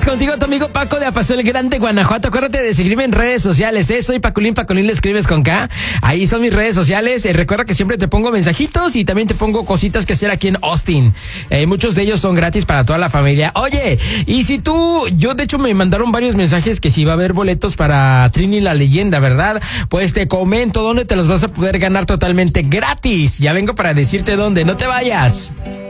Contigo tu amigo Paco de Apaseo el Grande, Guanajuato. Acuérdate de seguirme en redes sociales, Soy Paculín, Paculín le escribes con K. Ahí son mis redes sociales. Recuerda que siempre te pongo mensajitos y también te pongo cositas que hacer aquí en Austin. Muchos de ellos son gratis para toda la familia. Oye, y si yo de hecho me mandaron varios mensajes que si va a haber boletos para Trini la Leyenda, ¿verdad? Pues te comento dónde te los vas a poder ganar totalmente gratis. Ya vengo para decirte dónde, no te vayas.